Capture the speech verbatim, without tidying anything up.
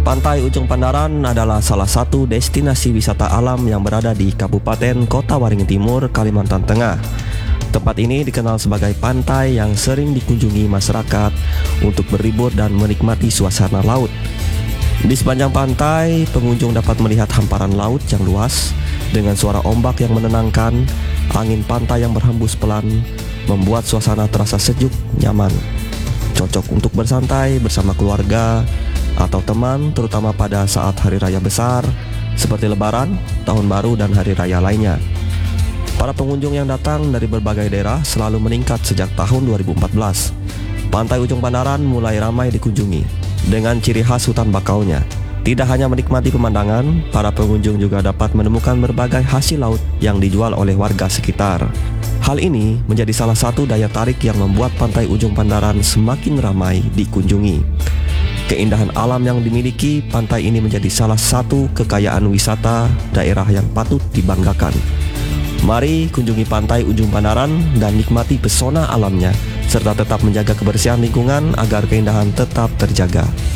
Pantai Ujung Pandaran adalah salah satu destinasi wisata alam yang berada di Kabupaten Kota Waringin Timur, Kalimantan Tengah. Tempat ini dikenal sebagai pantai yang sering dikunjungi masyarakat untuk berlibur dan menikmati suasana laut. Di sepanjang pantai, pengunjung dapat melihat hamparan laut yang luas dengan suara ombak yang menenangkan, angin pantai yang berhembus pelan, membuat suasana terasa sejuk, nyaman. Cocok untuk bersantai bersama keluarga atau teman, terutama pada saat hari raya besar seperti Lebaran, Tahun Baru, dan hari raya lainnya. Para pengunjung yang datang dari berbagai daerah selalu meningkat sejak tahun dua ribu empat belas. Pantai Ujung Pandaran mulai ramai dikunjungi dengan ciri khas hutan bakaunya. Tidak hanya menikmati pemandangan, para pengunjung juga dapat menemukan berbagai hasil laut yang dijual oleh warga sekitar. Hal ini menjadi salah satu daya tarik yang membuat Pantai Ujung Pandaran semakin ramai dikunjungi. Keindahan alam yang dimiliki pantai ini menjadi salah satu kekayaan wisata daerah yang patut dibanggakan. Mari kunjungi Pantai Ujung Pandaran dan nikmati pesona alamnya, serta tetap menjaga kebersihan lingkungan agar keindahan tetap terjaga.